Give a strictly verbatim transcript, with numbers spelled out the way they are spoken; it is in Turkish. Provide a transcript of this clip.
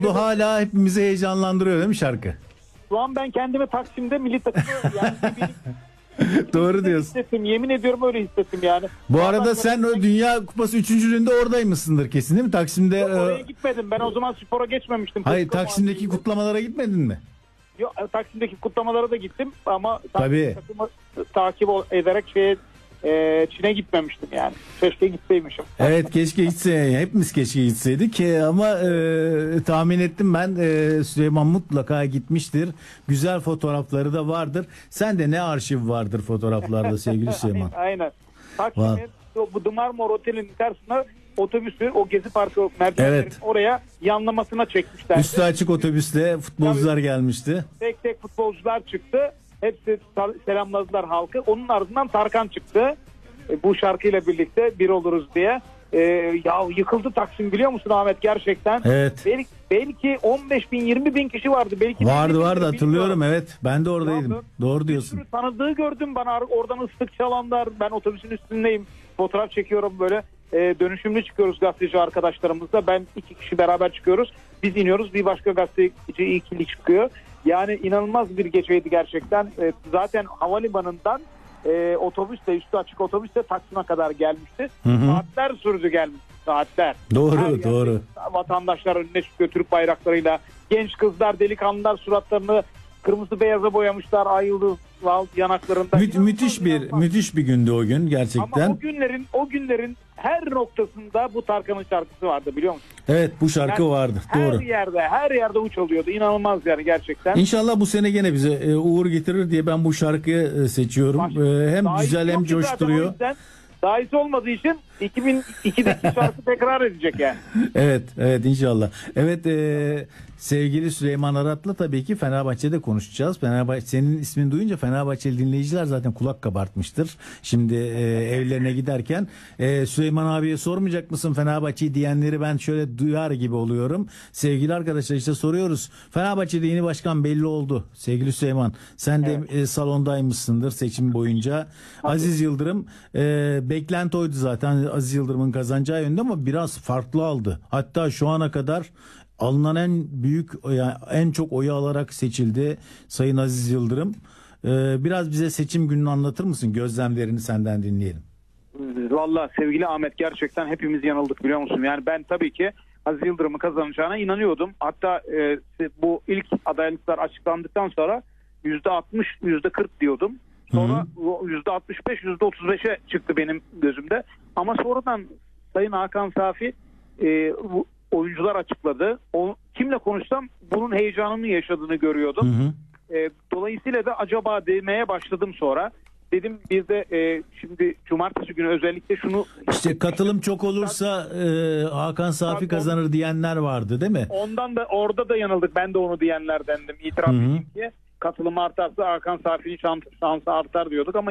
Bu hala hepimizi heyecanlandırıyor değil mi şarkı? Şu an ben kendimi Taksim'de milli takımı yani bir, Doğru diyorsun. hissettim. Yemin ediyorum öyle hissettim yani. Bu arada sen o Dünya Kupası üçüncülüğünde oradaymışsındır kesin değil mi? Taksim'de. Yok, oraya e... gitmedim. Ben o zaman spora geçmemiştim. Hayır, Taksim Taksim'deki mahallinde. kutlamalara gitmedin mi? Yok, Taksim'deki kutlamalara da gittim ama Tabii. takımı takip ederek şeye e, Çin'e gitmemiştim yani. Keşke gitseymişim. Evet, keşke gitse. Hepimiz keşke gitseydik e, ama e, tahmin ettim ben e, Süleyman mutlaka gitmiştir. Güzel fotoğrafları da vardır. Sen de ne arşiv vardır fotoğraflarda sevgili Süleyman. Aynen. Taksim'in bu The Marmara Otel'in karşısına otobüsü o Gezi Parkı merkezlerinin Evet. oraya yanlamasına çekmişler. Üstü açık otobüsle futbolcular gelmişti. Tek tek futbolcular çıktı. Hepsi selamladılar halkı. Onun ardından Tarkan çıktı. E, bu şarkıyla birlikte bir oluruz diye. E, ya yıkıldı Taksim biliyor musun Ahmet gerçekten? Evet. Belki, belki on beş bin yirmi bin kişi vardı. Belki Vardı vardı bilmiyorum. hatırlıyorum, evet. Ben de oradaydım. Ya, Doğru Bir diyorsun. sürü tanıdığı gördüm bana oradan ıslık çalanlar. Ben otobüsün üstündeyim. Fotoğraf çekiyorum böyle. E, dönüşümlü çıkıyoruz gazeteci arkadaşlarımızla. Ben iki kişi beraber çıkıyoruz. Biz iniyoruz. Bir başka gazeteci ikili çıkıyor. Yani inanılmaz bir geceydi gerçekten. E, zaten havalimanından e, otobüsle üstü açık otobüsle Taksim'e kadar gelmişti. Hı hı. Saatler sürdü gelmiş. Saatler. Doğru, Her yerde doğru. Vatandaşlar önüne çıkıyor Türk bayraklarıyla. Genç kızlar, delikanlılar suratlarını kırmızı beyaza boyamışlar. Ay yıldız yanaklarında. Mü- İnanılmaz, müthiş bir inanılmaz. müthiş bir gündü o gün gerçekten. Ama o günlerin o günlerin her noktasında bu Tarkan'ın şarkısı vardı biliyor musun? Evet, bu şarkı Yani vardı. Her Doğru. yerde, her yerde uç oluyordu. İnanılmaz yani gerçekten. İnşallah bu sene gene bize e, uğur getirir diye ben bu şarkıyı e, seçiyorum. Baş- E, hem Daha güzel iyisi hem yok ki zaten, o coşturuyor. yüzden daha iyisi olmadığı için iki bin ikideki şarkı tekrar edecek yani. Evet, evet inşallah. Evet, e, sevgili Süleyman Arat'la tabii ki Fenerbahçe'de konuşacağız. Fenerbahçe, senin ismini duyunca Fenerbahçeli dinleyiciler zaten kulak kabartmıştır. Şimdi e, evlerine giderken e, Süleyman abiye sormayacak mısın Fenerbahçe'yi diyenleri ben şöyle duyar gibi oluyorum. Sevgili arkadaşlar işte soruyoruz. Fenerbahçe'de yeni başkan belli oldu. Sevgili Süleyman, sen de Evet. e, salondaymışsındır seçim boyunca. Aziz Yıldırım e, beklenti oydu zaten Aziz Yıldırım'ın kazanacağı yönde ama biraz farklı aldı. Hatta şu ana kadar alınan en büyük, yani en çok oyu alarak seçildi Sayın Aziz Yıldırım. Ee, biraz bize seçim gününü anlatır mısın? Gözlemlerini senden dinleyelim. Vallahi sevgili Ahmet gerçekten hepimiz yanıldık biliyor musun? Yani ben tabii ki Aziz Yıldırım'ın kazanacağına inanıyordum. Hatta e, bu ilk adaylıklar açıklandıktan sonra yüzde altmış, yüzde kırk diyordum. Sonra yüzde altmış beş, yüzde otuz beşe çıktı benim gözümde. Ama sonradan Sayın Hakan Safi e, bu oyuncular açıkladı. O, kimle konuşsam bunun heyecanını yaşadığını görüyordum. Hı hı. E, dolayısıyla da acaba demeye başladım sonra. Dedim bir de e, şimdi cumartesi günü özellikle şunu... İşte katılım çok olursa e, Hakan Safi kazanır diyenler vardı değil mi? Ondan da orada da yanıldık. Ben de onu diyenlerdendim. İtiraf Hı hı. edeyim ki katılım artarsa Hakan Safi'nin şansı artar diyorduk ama